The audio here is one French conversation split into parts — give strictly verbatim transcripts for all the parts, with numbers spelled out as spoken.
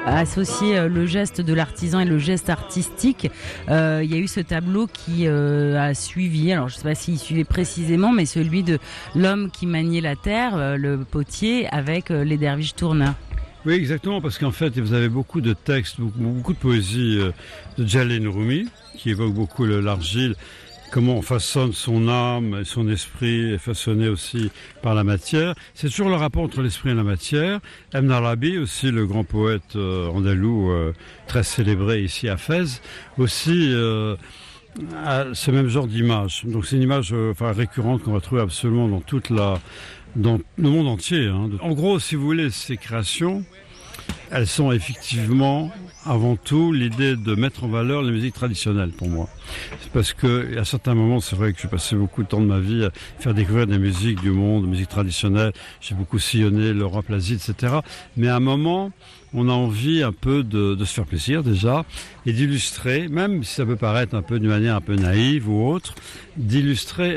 associer le geste de l'artisan et le geste artistique. Euh, il y a eu ce tableau qui euh, a suivi, alors je ne sais pas s'il suivait précisément, mais celui de l'homme qui maniait la terre, euh, le potier, avec euh, les derviches tourneurs. Oui, exactement, parce qu'en fait, vous avez beaucoup de textes, beaucoup, beaucoup de poésie euh, de Jalal Rumi, qui évoque beaucoup le, l'argile, comment on façonne son âme et son esprit est façonné aussi par la matière. C'est toujours le rapport entre l'esprit et la matière. Ibn Arabi, aussi le grand poète euh, andalou, euh, très célébré ici à Fès, aussi euh, a ce même genre d'image. Donc c'est une image euh, enfin, récurrente qu'on va trouver absolument dans toute la... dans le monde entier. Hein. En gros, si vous voulez, ces créations, elles sont effectivement, avant tout, l'idée de mettre en valeur les musiques traditionnelles, pour moi. C'est parce que, à certains moments, c'est vrai que j'ai passé beaucoup de temps de ma vie à faire découvrir des musiques du monde, des musiques traditionnelles. J'ai beaucoup sillonné l'Europe, l'Asie, et cetera. Mais à un moment, on a envie un peu de, de se faire plaisir, déjà, et d'illustrer, même si ça peut paraître un peu d'une manière un peu naïve ou autre, d'illustrer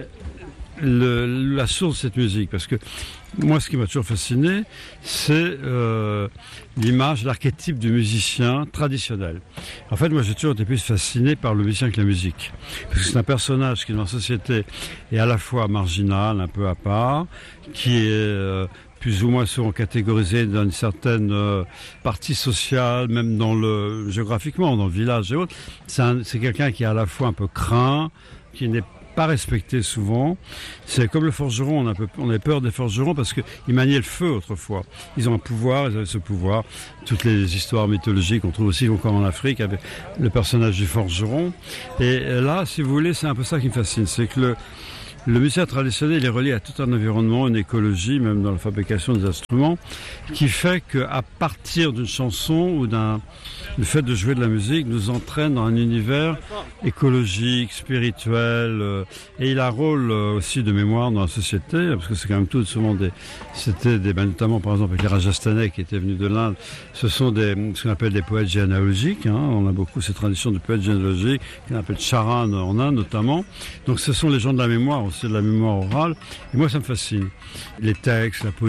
Le, la source de cette musique, parce que moi ce qui m'a toujours fasciné c'est euh, l'image, l'archétype du musicien traditionnel. En fait moi j'ai toujours été plus fasciné par le musicien que la musique, parce que c'est un personnage qui dans la société est à la fois marginal, un peu à part, qui est euh, plus ou moins souvent catégorisé dans une certaine euh, partie sociale, même dans le géographiquement, dans le village et autres. C'est, un, c'est quelqu'un qui est à la fois un peu craint, qui n'est pas respecté souvent. C'est comme le forgeron, on a, peu, on a peur des forgerons parce qu'ils maniaient le feu autrefois. Ils ont un pouvoir, ils avaient ce pouvoir. Toutes les histoires mythologiques, on trouve aussi encore en Afrique, avec le personnage du forgeron. Et là, si vous voulez, c'est un peu ça qui me fascine. C'est que le, le musicien traditionnel il est relié à tout un environnement, une écologie, même dans la fabrication des instruments, qui fait qu'à partir d'une chanson ou d'un... le fait de jouer de la musique nous entraîne dans un univers écologique, spirituel, euh, et il a un rôle euh, aussi de mémoire dans la société, parce que c'est quand même tout souvent des, c'était des, ben, notamment par exemple avec les Rajasthanais qui étaient venus de l'Inde, ce sont des, ce qu'on appelle des poètes généalogiques, hein, on a beaucoup ces traditions de poètes généalogiques, qu'on appelle Charan en Inde notamment, donc ce sont les gens de la mémoire, aussi de la mémoire orale, et moi ça me fascine, les textes, la poésie,